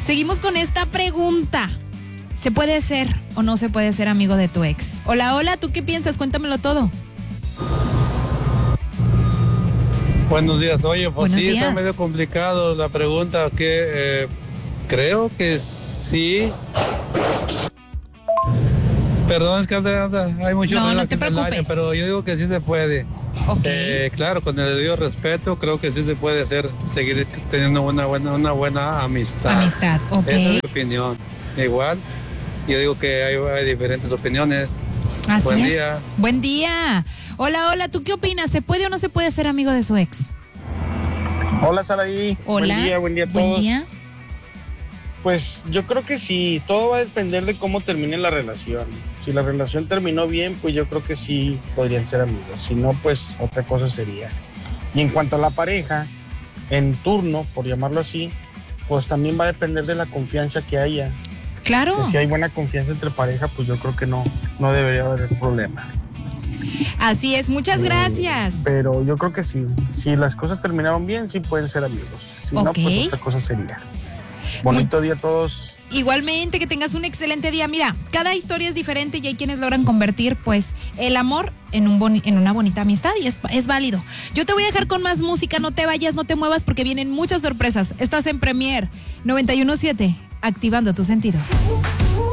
Seguimos con esta pregunta. ¿Se puede ser o no se puede ser amigo de tu ex? Hola, hola, ¿tú qué piensas? Cuéntamelo todo. Buenos días. Oye, pues Buenos sí, días. está medio complicado la pregunta, que creo que sí. Perdón, es que hay mucho No, ruido no te aquí en el área, preocupes. pero yo digo que sí se puede. Ok. Claro, con el debido respeto, creo que sí se puede seguir teniendo una buena amistad. Amistad, ok. Esa es mi opinión. Igual, yo digo que hay diferentes opiniones. Así Buen es. día. Buen día. Hola, hola, ¿tú qué opinas? ¿Se puede o no se puede ser amigo de su ex? Hola, Saraí. Hola. Buen día a todos. Buen día. Pues yo creo que sí, todo va a depender de cómo termine la relación. Si la relación terminó bien, pues yo creo que sí podrían ser amigos. Si no, pues otra cosa sería. Y en cuanto a la pareja, en turno, por llamarlo así, pues también va a depender de la confianza que haya. Claro. Que si hay buena confianza entre pareja, pues yo creo que no debería haber problema. Así es, muchas gracias. Pero yo creo que sí. Si las cosas terminaron bien, sí pueden ser amigos. Si no, Ok. pues otra cosa sería. Bonito día a todos. Igualmente, que tengas un excelente día. Mira, cada historia es diferente y hay quienes logran convertir, pues, el amor en una bonita amistad y es válido. Yo te voy a dejar con más música, no te vayas, no te muevas porque vienen muchas sorpresas. Estás en Premier 91.7, activando tus sentidos.